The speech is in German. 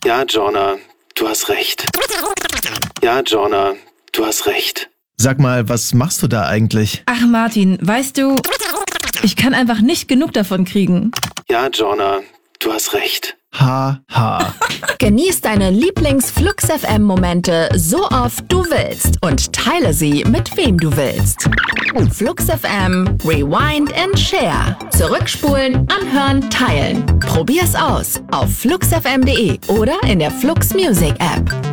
Ja, Jorna, du hast recht. Ja, Jorna, du hast recht. Sag mal, was machst du da eigentlich? Ach Martin, weißt du, ich kann einfach nicht genug davon kriegen. Ja, Jorna, du hast recht. Ha. Genieß deine Lieblings-Flux-FM-Momente so oft du willst und teile sie mit wem du willst. Flux FM, Rewind and Share. Zurückspulen, anhören, teilen. Probier's aus auf fluxfm.de oder in der Flux Music App.